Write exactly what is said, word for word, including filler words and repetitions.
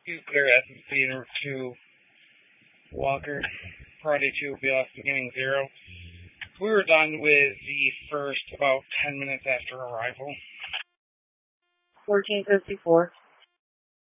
Clear S M C to Walker. Friday two will be off beginning zero. We were done with the first about ten minutes after arrival. fourteen fifty-four.